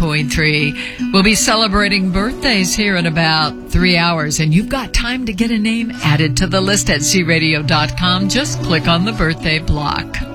101.3. We'll be celebrating birthdays here in about 3 hours, and you've got time to get a name added to the list at cradio.com. Just click on the birthday block.